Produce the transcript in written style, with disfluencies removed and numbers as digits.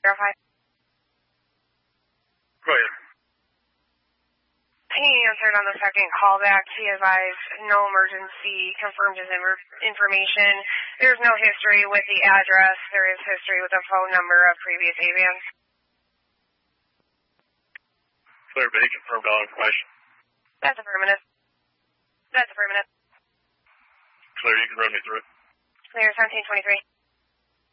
verify. Go ahead. He answered on the second callback. He advised no emergency, confirmed his information. There's no history with the address. There is history with the phone number of previous AVANs. Clear, but he confirmed all information. That's affirmative. That's affirmative. Clear, you can run me through it. Clear, 1723.